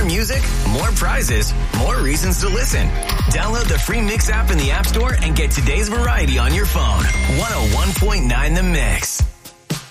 More music, more prizes, more reasons to listen. Download the free Mix app in the App Store and get today's variety on your phone. 101.9 The Mix.